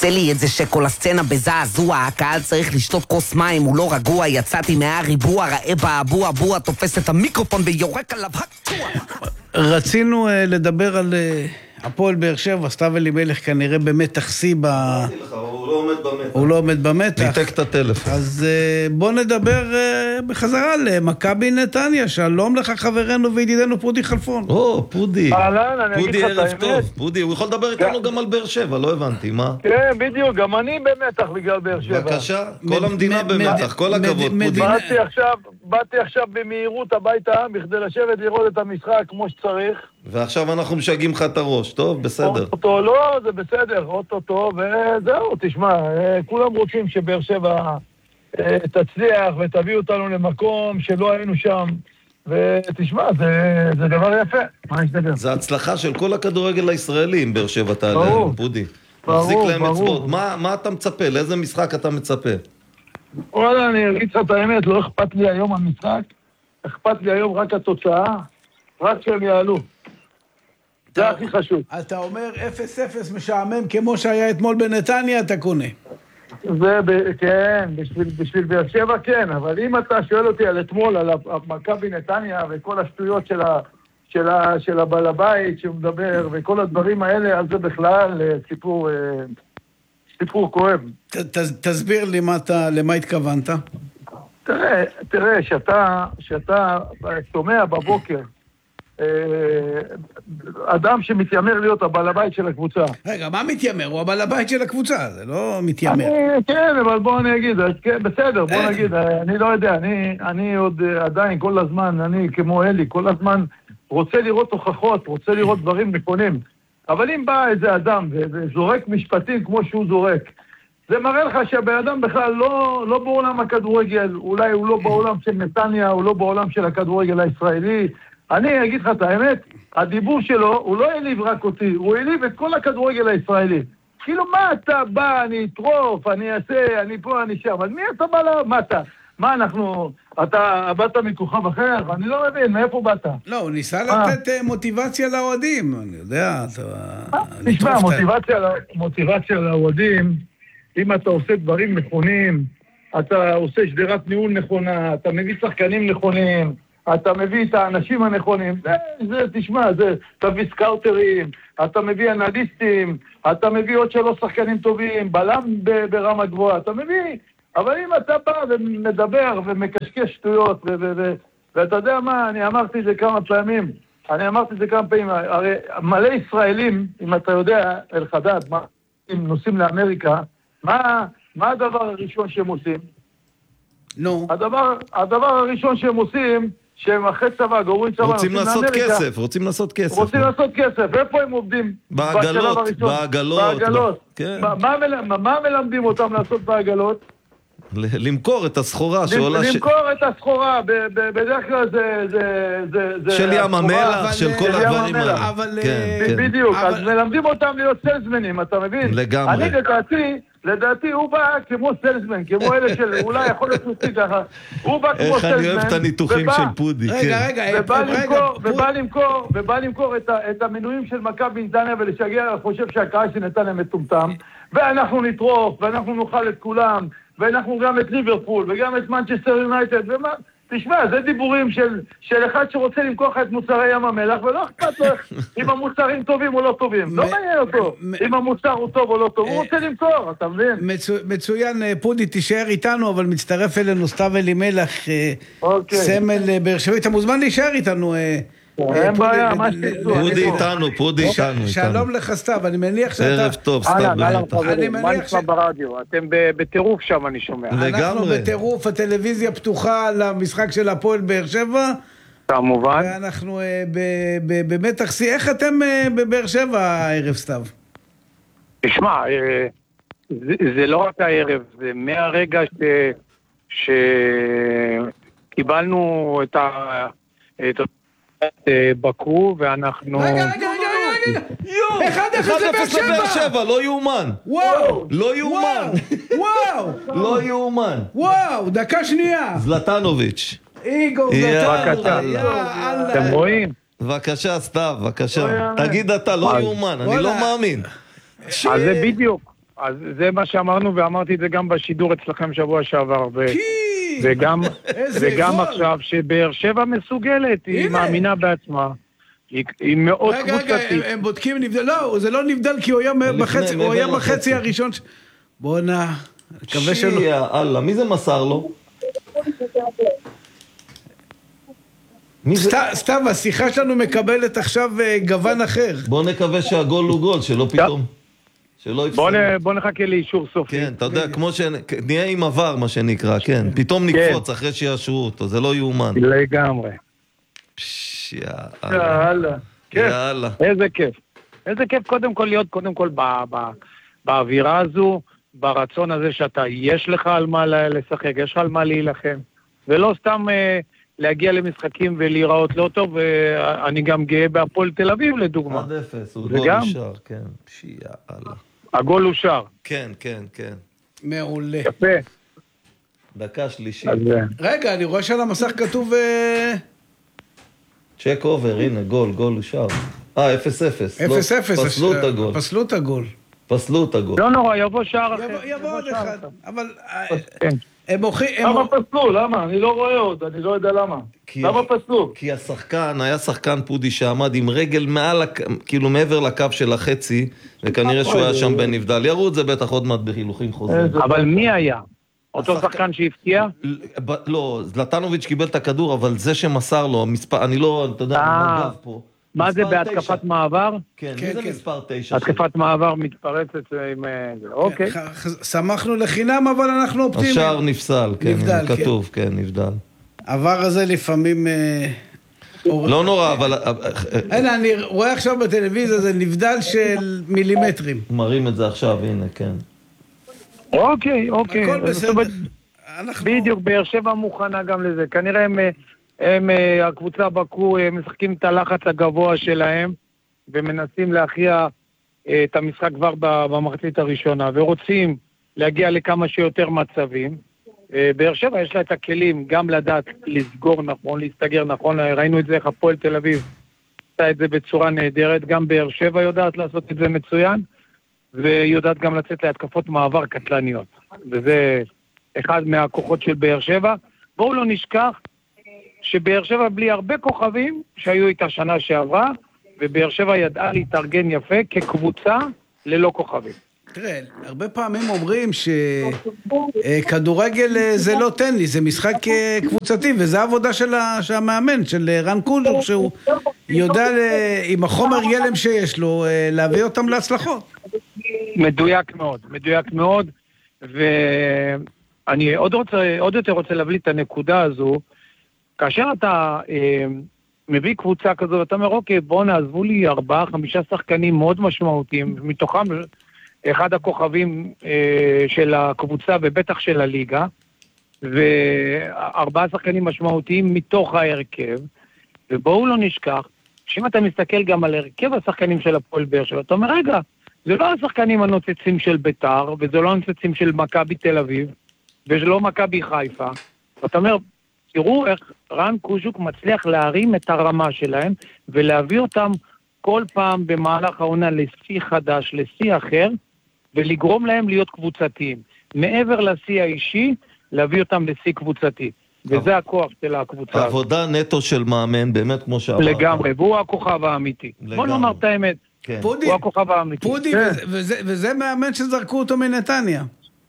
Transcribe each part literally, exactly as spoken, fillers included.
עושה לי את זה שכל הסצנה בזעזוע, הקהל צריך לשתות כוס מים, הוא לא רגוע, יצאתי מהריבוע, ראה באבוע בוע, תופס את המיקרופון ויורק עליו הקוע. רצינו uh, לדבר על uh, הפועל באר שבע, סתיו אלימלך כנראה במתח שיא ב... הוא לא עומד במתח. הוא לא עומד במתח. ניתק את הטלפון. אז uh, בוא נדבר uh, בחזרה למכבי נתניה. שלום לך חברנו וידידנו פודי חלפון. או, פודי. אהלן, אני אגיד לך את האמת. פודי, ערב טוב. פודי, הוא יכול לדבר איתנו גם על באר שבע, לא הבנתי, מה? כן, בדיוק, גם אני במתח בגלל באר שבע. בבקשה, כל המדינה במתח, כל הכבוד, פודי. באתי עכשיו, באתי עכשיו במהירות הביתה בכדי לשבת לראות את המשחק כמו שצריך. ועכשיו אנחנו משגעים לך את הראש, טוב, בסדר. אותו לא, זה בסדר, אותו, וזהו, תשמע, כולם רוצים שבאר שבע תצליח ותביא אותנו למקום שלא היינו שם, ותשמע, זה, זה דבר יפה. מה יש לדבר? זה הצלחה של כל הכדורגל הישראלי, אם באר שבע תעלה, פודי. מחזיק להם אצבעות. מה, מה אתה מצפה? לאיזה משחק אתה מצפה? וואלה, אני אגיד לך את האמת, לא אכפת לי היום המשחק, אכפת לי היום רק התוצאה, רק שהם יעלו. זה הכי חשוב. אתה אומר אפס אפס משעמם כמו שהיה אתמול בנתניה, אתה קונה. זה, כן, בשביל, בשביל באר שבע כן, אבל אם אתה שואל אותי על אתמול, על מכבי נתניה וכל השטויות של, ה, של, ה, של הבעל הבית שהוא מדבר וכל הדברים האלה, אז זה בכלל סיפור, סיפור כואב. ת, ת, תסביר לי מה אתה, למה התכוונת. תראה, תראה, שאתה, שאתה שומע בבוקר, אדם שמתיימר להיות הבעל הבית של הקבוצה. רגע, מה מתיימר? הוא הבעל הבית של הקבוצה, זה לא מתיימר. כן, אבל בוא אני אגיד, בסדר, בוא נגיד, אני לא יודע, אני עוד עדיין כל הזמן, אני כמו אלי, כל הזמן רוצה לראות הוכחות, רוצה לראות דברים נכונים. אבל אם בא איזה אדם וזורק משפטים כמו שהוא זורק, זה מראה לך שהבן אדם בכלל לא, לא בעולם הכדורגל, אולי הוא לא בעולם של נתניה, הוא לא בעולם של הכדורגל הישראלי. אני אגיד לך את האמת, הדיבור שלו, הוא לא העליב רק אותי, הוא העליב את כל הכדורגל הישראלי. כאילו, מה אתה בא, אני אטרוף, אני אעשה, אני פה, אני שם, אבל מי אתה בא לה? מה אתה? מה אנחנו, אתה באת מכוכב אחר? אני לא מבין, מאיפה באת? לא, הוא ניסה לתת מוטיבציה לאוהדים, אני יודע, אתה... תשמע, מוטיבציה לאוהדים, אם אתה עושה דברים נכונים, אתה עושה שדרת ניהול נכונה, אתה מביא שחקנים נכונים, אתה מביא את האנשים הנכונים, זה, זה, תשמע, זה, תביא סקאוטרים, אתה מביא אנליסטים, אתה מביא עוד שלוש שחקנים טובים, בלם ב- ברמה גבוהה, אתה מביא, אבל אם אתה בא ומדבר ומקשקש שטויות, ו- ו- ו- ואתה יודע מה, אני אמרתי את זה כמה פעמים, אני אמרתי את זה כמה פעמים, הרי מלא ישראלים, אם אתה יודע, אל חדד, מה, אם נוסעים לאמריקה, מה, מה הדבר הראשון שהם עושים? נו. הדבר, הדבר הראשון שהם עושים, שהם אחרי צבא, גורמים צבא, רוצים לעשות כסף, רוצים לעשות כסף. רוצים לעשות כסף, איפה הם עובדים? בעגלות, בעגלות. בעגלות. מה מלמדים אותם לעשות בעגלות? למכור את הסחורה שעולה... למכור את הסחורה, בדרך כלל זה... של ים המלח, של כל הדברים האלה. בדיוק, אז מלמדים אותם להיות סלזמנים, אתה מבין? לגמרי. אני לדעתי... לדעתי הוא בא כמו סלזמן, כמו אלה של, אולי יכול להיות מוסי ככה, הוא בא כמו סלזמן. איך אני אוהב את הניתוחים של פודי, כן. רגע, רגע, ובא למכור, ובא למכור את המינויים של מכבי נתניה ולשגע, חושב שהקהל של נתניה מטומטם, ואנחנו נטרוף, ואנחנו נאכל את כולם, ואנחנו גם את ליברפול, וגם את מנצ'סטר יונייטד, ומה... תשמע, זה דיבורים של, של אחד שרוצה למכוח את מוצרי ים המלח, ולא אכפת לו אם המוצרים טובים או לא טובים. לא מעניין אותו אם המוצר הוא טוב או לא טוב, הוא רוצה למכור, אתה מבין? מצוין, פודי, תישאר איתנו, אבל מצטרף אלינו סתיו אלימלך, סמל באר שבע. אתה מוזמן להישאר איתנו. אין בעיה, מה שתצאו. פודי איתנו, פודי איתנו. שלום לך סתיו, אני מניח שאתה... ערב טוב, סתיו. מה נשמע ברדיו? אתם בטירוף שם, אני שומע. אנחנו בטירוף, הטלוויזיה פתוחה למשחק של הפועל באר שבע. כמובן. ואנחנו במתח שיא. איך אתם בבאר שבע הערב, סתיו? תשמע, זה לא רק הערב, זה מהרגע שקיבלנו את ה... בקרו, ואנחנו... רגע, רגע, רגע, רגע, אחד אפס לבאר שבע, לא יאומן. וואו, לא יאומן. וואו, לא יאומן. וואו, דקה שנייה. זלטנוביץ'. איגור זלטנוביץ'. אתם רואים? בבקשה, סתיו, בבקשה. תגיד אתה, לא יאומן, אני לא מאמין. אז זה בדיוק. אז זה מה שאמרנו, ואמרתי את זה גם בשידור אצלכם שבוע שעבר. ו... וגם, וגם עכשיו, שבאר שבע מסוגלת, היא מאמינה בעצמה. היא, היא מאוד רגע, רגע, הם, הם בודקים נבדל, לא, זה לא נבדל כי הוא היה בחצי, הוא היה בחצי הראשון. בוא נע, מקווה שלא. שיהיה, אללה, מי זה מסר לו? סתם, השיחה שלנו מקבלת עכשיו גוון אחר. בוא נקווה שהגול הוא גול, שלא פתאום. בוא נחכה לאישור סופי. כן, אתה יודע, כמו שנהיה עם עבר, מה שנקרא, כן. פתאום נקפוץ אחרי שיאשרו אותו, זה לא יאומן. לגמרי. יאללה. יאללה. איזה כיף. איזה כיף קודם כל להיות, קודם כל באווירה הזו, ברצון הזה שאתה, יש לך על מה לשחק, יש לך על מה להילחם. ולא סתם להגיע למשחקים ולהיראות לא טוב, ואני גם גאה בהפועל תל אביב לדוגמה. עד אפס, הוא גול אושר, כן. יאללה. הגול אושר. כן, כן, כן. מעולה. יפה. דקה שלישית. רגע, אני רואה שעל המסך כתוב... צ'ק אובר, הנה, גול, גול אושר. אה, אפס אפס. אפס אפס. פסלו את הגול. פסלו את הגול. פסלו את הגול. לא נורא, יבוא שער אחר. יבוא עוד אחד. אבל... הם מוכרים... למה פסלו? למה? אני לא רואה עוד, אני לא יודע למה. למה פסלו? כי השחקן, היה שחקן פודי שעמד עם רגל מעל, כאילו מעבר לקו של החצי, וכנראה שהוא היה שם בנבדל. יראו את זה בטח עוד מעט בהילוכים חוזרים. אבל מי היה? אותו שחקן שהפתיע? לא, זלטנוביץ' קיבל את הכדור, אבל זה שמסר לו, אני לא, אתה יודע, אני מגב פה. מה זה בהתקפת מעבר? כן, מי זה מספר תשע? התקפת מעבר מתפרצת עם... אוקיי. שמחנו לחינם, אבל אנחנו אופטימיים. השער נפסל, כן, כתוב, כן, נבדל. עבר הזה לפעמים... לא נורא, אבל... הנה, אני רואה עכשיו בטלוויזיה, זה נבדל של מילימטרים. מראים את זה עכשיו, הנה, כן. אוקיי, אוקיי. הכל בסדר. בדיוק, באר שבע מוכנה גם לזה. כנראה הם... הם, הקבוצה בקו, משחקים את הלחץ הגבוה שלהם, ומנסים להכריע את המשחק כבר במחצית הראשונה, ורוצים להגיע לכמה שיותר מצבים. באר שבע יש לה את הכלים גם לדעת לסגור נכון, להסתגר נכון, ראינו את זה איך הפועל תל אביב עשה את זה בצורה נהדרת, גם באר שבע יודעת לעשות את זה מצוין, ויודעת גם לצאת להתקפות מעבר קטלניות. וזה אחד מהכוחות של באר שבע. בואו לא נשכח, שבאר שבע בלי הרבה כוכבים שהיו איתה שנה שעברה, ובאר שבע ידעה להתארגן יפה כקבוצה ללא כוכבים. תראה, הרבה פעמים אומרים שכדורגל זה לא טניס, זה משחק קבוצתי, וזה העבודה של המאמן, של רן קוז'וק, שהוא יודע עם החומר גלם שיש לו להביא אותם להצלחות. מדויק מאוד, מדויק מאוד, ואני עוד, רוצה, עוד יותר רוצה להביא את הנקודה הזו, כאשר אתה אה, מביא קבוצה כזו, ואתה אומר, אוקיי, בואו נעזבו לי ארבעה, חמישה שחקנים מאוד משמעותיים, מתוכם אחד הכוכבים אה, של הקבוצה ובטח של הליגה, וארבעה שחקנים משמעותיים מתוך ההרכב, ובואו לא נשכח, שאם אתה מסתכל גם על הרכב השחקנים של הפועל באר שבע, אתה אומר, רגע, זה לא השחקנים הנוצצים של ביתר, וזה לא הנוצצים של מכבי תל אביב, וזה לא מכבי חיפה, ואתה אומר, תראו איך רן קוז'וק מצליח להרים את הרמה שלהם, ולהביא אותם כל פעם במהלך העונה לשיא חדש, לשיא אחר, ולגרום להם להיות קבוצתיים. מעבר לשיא האישי, להביא אותם לשיא קבוצתי. וזה הכוח של הקבוצה. עבודה נטו של מאמן, באמת כמו שאמרת. לגמרי, והוא הכוכב האמיתי. בוא נאמר את האמת. הוא הכוכב האמיתי. פודי, וזה מאמן שזרקו אותו מנתניה.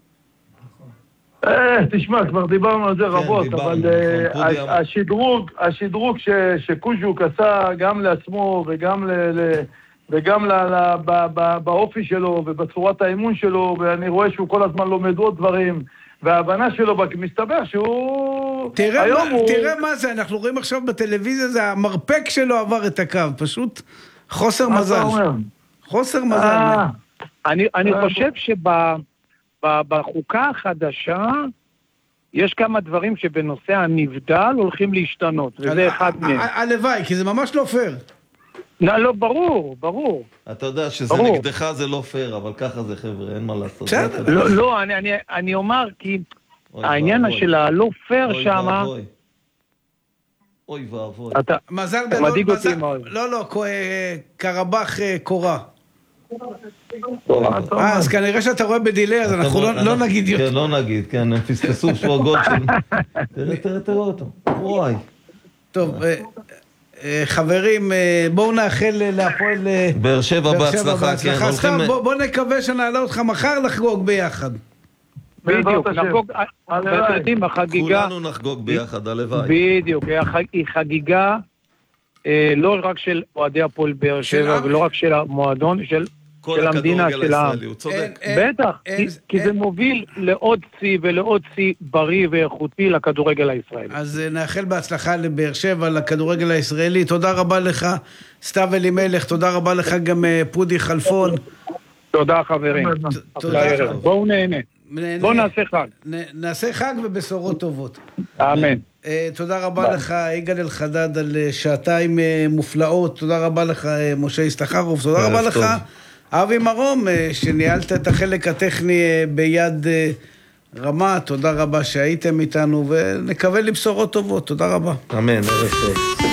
תשמע, כבר דיברנו על זה רבות, אבל השדרוג, השדרוג שקוז'וק עשה גם לעצמו וגם וגם באופי שלו ובצורת האימון שלו, ואני רואה שהוא כל הזמן לומד עוד דברים, וההבנה שלו מסתבר שהוא... תראה מה זה, אנחנו רואים עכשיו בטלוויזיה, זה המרפק שלו עבר את הקו, פשוט חוסר מזל. חוסר מזל. אני חושב שב... בחוקה החדשה יש כמה דברים שבנושא הנבדל הולכים להשתנות, וזה אחד מהם. הלוואי, כי זה ממש לא פייר. לא, לא, ברור, ברור. אתה יודע שזה נגדך זה לא פייר, אבל ככה זה חבר'ה, אין מה לעשות. לא, לא, אני אומר, כי העניין של הלא פייר שמה... אוי ואבוי. מזל גדול, לא, לא, קרבח קורה. אה, אז כנראה שאתה רואה בדילי, אז אנחנו לא נגיד יותר. כן, לא נגיד, כן, הם פספסו שבוע גול של... תראה, תראה, תראה אותו. וואי. טוב, חברים, בואו נאחל להפועל... באר שבע בהצלחה, כן. סתם, בואו נקווה שנעלה אותך מחר לחגוג ביחד. בדיוק, נחגוג, אתם יודעים, החגיגה... כולנו נחגוג ביחד, הלוואי. בדיוק, היא חגיגה לא רק של אוהדי הפועל באר שבע, ולא רק של המועדון, של המדינה, של העם. הוא צודק. בטח, כי זה מוביל לעוד צי ולעוד צי בריא ואיכותי לכדורגל הישראלי. אז נאחל בהצלחה לבאר שבע, לכדורגל הישראלי. תודה רבה לך, סתיו אלימלך, תודה רבה לך גם פודי חלפון. תודה חברים. בואו נהנה. בואו נעשה חג. נעשה חג ובשורות טובות. אמן. תודה רבה לך, יגאל אלחדד, על שעתיים מופלאות. תודה רבה לך, משה ישתחרוף. תודה רבה לך, אבי מרום, שניהלת את החלק הטכני ביד רמה. תודה רבה שהייתם איתנו, ונקווה לבשורות טובות. תודה רבה. אמן, ערב טוב.